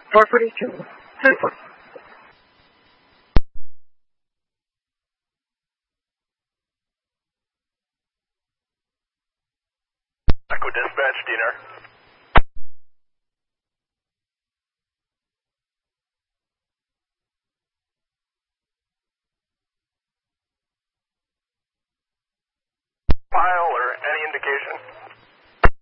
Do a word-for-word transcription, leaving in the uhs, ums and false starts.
four forty-two. Super. Echo dispatch, Diener. File or any indication?